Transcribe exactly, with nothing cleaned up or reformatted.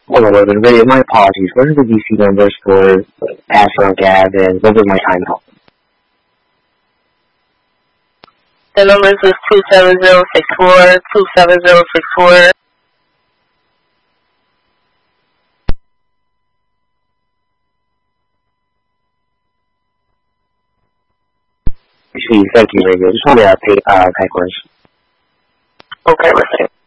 Hello, Logan. Radio, my apologies. What are the D C numbers for Asher Gab and what was my time out? The numbers is two seven zero six four, two seven zero six four. Thank you, Radio. Just wanted to pay, uh, type words. Okay, listen.